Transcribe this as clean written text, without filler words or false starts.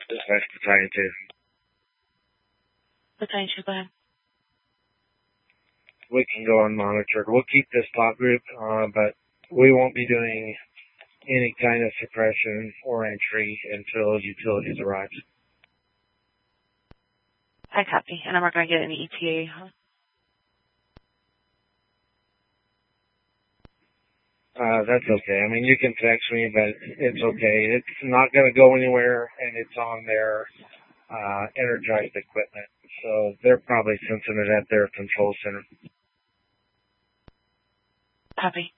Dispatch Battalion 2. Battalion 2, go ahead. We can go unmonitored. We'll keep this talk group, but we won't be doing any kind of suppression or entry until utilities arrive. I copy, and I'm not going to get any ETA, huh? That's okay. I mean, you can text me, but it's okay. It's not going to go anywhere, and it's on their energized equipment. So they're probably sensing it at their control center. Copy.